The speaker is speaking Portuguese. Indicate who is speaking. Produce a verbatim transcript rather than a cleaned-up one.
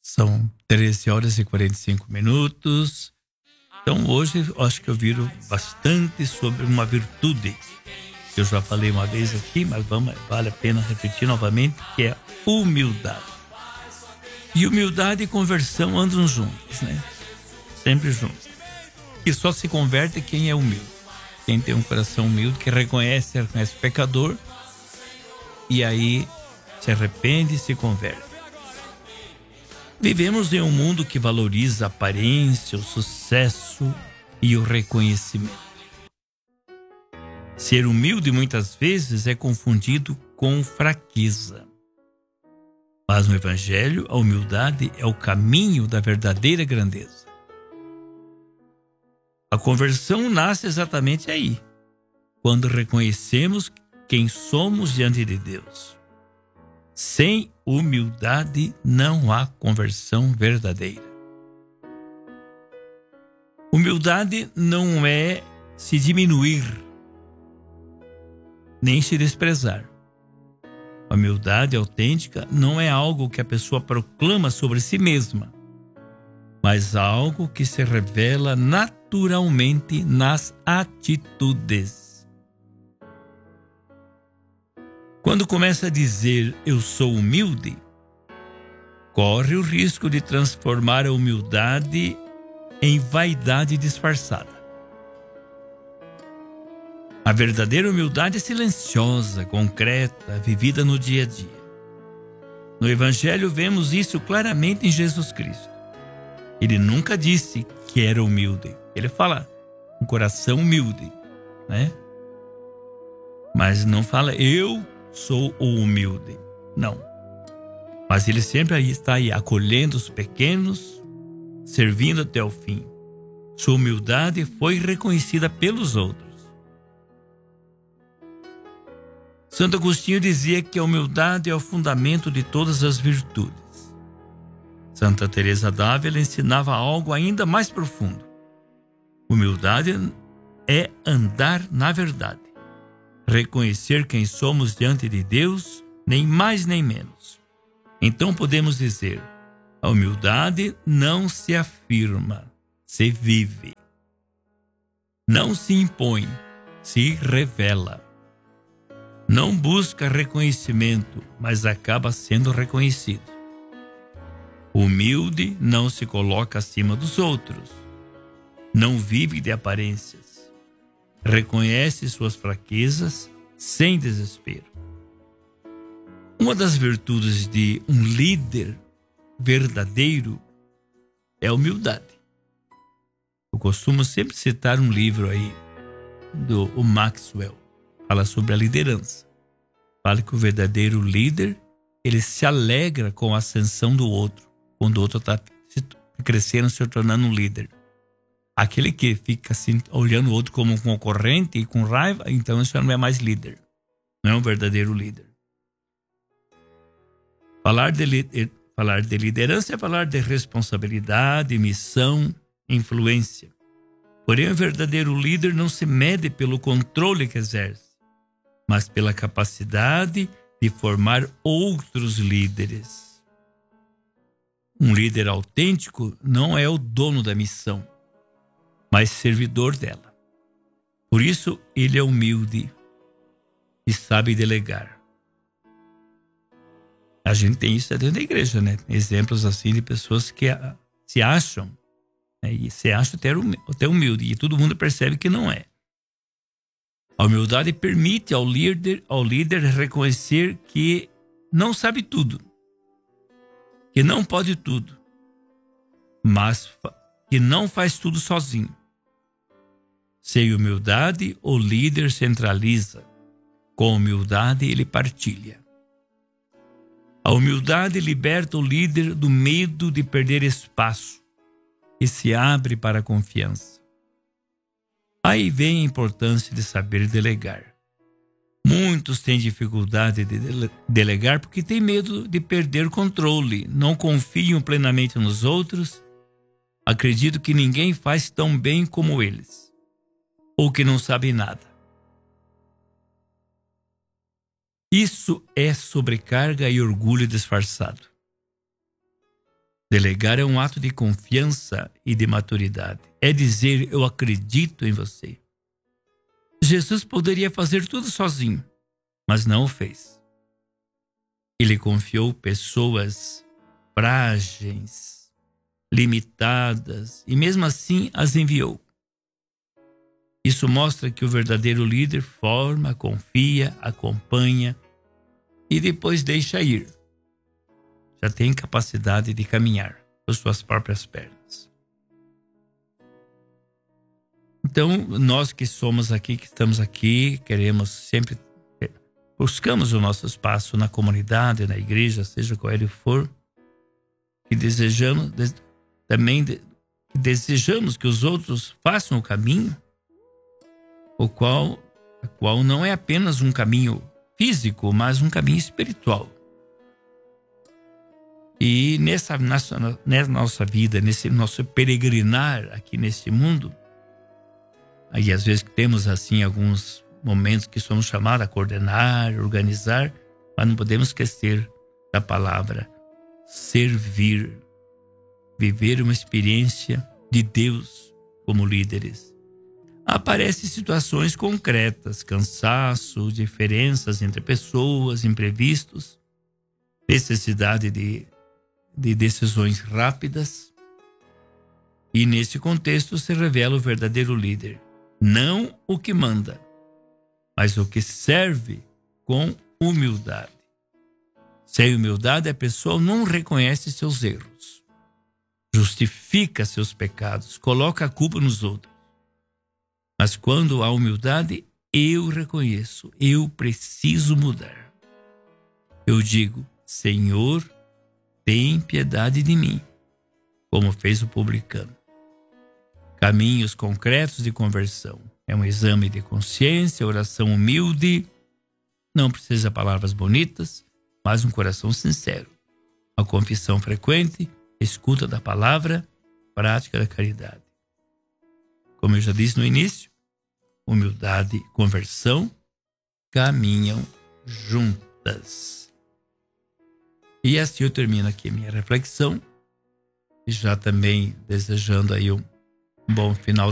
Speaker 1: São treze horas e quarenta e cinco minutos. Então hoje eu acho que eu viro bastante sobre uma virtude. Eu já falei uma vez aqui, mas vamos, vale a pena repetir novamente, que é humildade. E humildade e conversão andam juntos, né? Sempre juntos. E só se converte quem é humilde. Quem tem um coração humilde, que reconhece, reconhece o pecador, e aí se arrepende e se converte. Vivemos em um mundo que valoriza a aparência, o sucesso e o reconhecimento. Ser humilde muitas vezes é confundido com fraqueza. Mas no Evangelho, a humildade é o caminho da verdadeira grandeza. A conversão nasce exatamente aí, quando reconhecemos quem somos diante de Deus. Sem humildade não há conversão verdadeira. Humildade não é se diminuir, nem se desprezar. A humildade autêntica não é algo que a pessoa proclama sobre si mesma, mas algo que se revela naturalmente nas atitudes. Quando começa a dizer eu sou humilde, corre o risco de transformar a humildade em vaidade disfarçada. A verdadeira humildade é silenciosa, concreta, vivida no dia a dia. No Evangelho vemos isso claramente em Jesus Cristo. Ele nunca disse que era humilde. Ele fala um coração humilde, né? Mas não fala eu sou o humilde. Não. Mas ele sempre aí está aí, acolhendo os pequenos, servindo até o fim. Sua humildade foi reconhecida pelos outros. Santo Agostinho dizia que a humildade é o fundamento de todas as virtudes. Santa Teresa d'Ávila ensinava algo ainda mais profundo. Humildade é andar na verdade. Reconhecer quem somos diante de Deus, nem mais nem menos. Então podemos dizer, a humildade não se afirma, se vive. Não se impõe, se revela. Não busca reconhecimento, mas acaba sendo reconhecido. Humilde não se coloca acima dos outros. Não vive de aparências. Reconhece suas fraquezas sem desespero. Uma das virtudes de um líder verdadeiro é a humildade. Eu costumo sempre citar um livro aí do o Maxwell, fala sobre a liderança. Fala que o verdadeiro líder, ele se alegra com a ascensão do outro, quando o outro está crescendo, se tornando um líder. Aquele que fica assim, olhando o outro como um concorrente e com raiva, então isso não é mais líder. Não é um verdadeiro líder. Falar de, falar de liderança é falar de responsabilidade, missão, influência. Porém, o verdadeiro líder não se mede pelo controle que exerce, mas pela capacidade de formar outros líderes. Um líder autêntico não é o dono da missão, mas servidor dela. Por isso, ele é humilde e sabe delegar. A gente tem isso dentro da igreja, né? Exemplos assim de pessoas que se acham, né? E se acham até humilde, e todo mundo percebe que não é. A humildade permite ao líder, ao líder reconhecer que não sabe tudo, que não pode tudo, mas que não faz tudo sozinho. Sem humildade, o líder centraliza. Com humildade, ele partilha. A humildade liberta o líder do medo de perder espaço e se abre para a confiança. Aí vem a importância de saber delegar. Muitos têm dificuldade de delegar porque têm medo de perder controle, não confiam plenamente nos outros, acreditam que ninguém faz tão bem como eles, ou que não sabem nada. Isso é sobrecarga e orgulho disfarçado. Delegar é um ato de confiança e de maturidade. É dizer, eu acredito em você. Jesus poderia fazer tudo sozinho, mas não o fez. Ele confiou pessoas frágeis, limitadas, e mesmo assim as enviou. Isso mostra que o verdadeiro líder forma, confia, acompanha e depois deixa ir. Já tem capacidade de caminhar por suas próprias pernas. Então, nós que somos aqui, que estamos aqui, queremos sempre, buscamos o nosso espaço na comunidade, na igreja, seja qual ele for, e desejamos, também desejamos que os outros façam o caminho, o qual, o qual não é apenas um caminho físico, mas um caminho espiritual. E nessa nossa, nessa nossa vida, nesse nosso peregrinar aqui nesse mundo, aí às vezes temos assim alguns momentos que somos chamados a coordenar, organizar, mas não podemos esquecer da palavra servir, viver uma experiência de Deus como líderes. Aparecem situações concretas, cansaço, diferenças entre pessoas, imprevistos, necessidade de, de decisões rápidas. E nesse contexto se revela o verdadeiro líder. Não o que manda, mas o que serve com humildade. Sem humildade, a pessoa não reconhece seus erros, justifica seus pecados, coloca a culpa nos outros. Mas quando há humildade, eu reconheço, eu preciso mudar. Eu digo, Senhor, tem piedade de mim, como fez o publicano. Caminhos concretos de conversão. É um exame de consciência, oração humilde. Não precisa de palavras bonitas, mas um coração sincero. Uma confissão frequente, escuta da palavra, prática da caridade. Como eu já disse no início, humildade e conversão caminham juntas. E assim eu termino aqui a minha reflexão, e já também desejando aí um bom final